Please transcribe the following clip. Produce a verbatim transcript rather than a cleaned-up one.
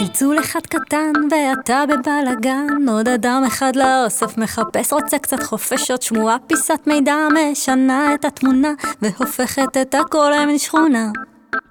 צלצול אחד קטן ואתה בבלגן, עוד אדם אחד לאוסף מחפש, רוצה קצת חופש, עוד שמועה פיסת מידע משנה את התמונה והופכת את הכל למין שכונה.